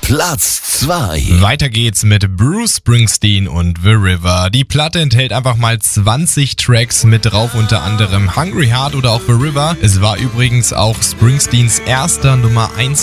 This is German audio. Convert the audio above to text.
Platz 2. Weiter geht's mit Bruce Springsteen und The River. Die Platte enthält einfach mal 20 Tracks mit drauf, unter anderem Hungry Heart oder auch The River. Es war übrigens auch Springsteens erster Nummer 1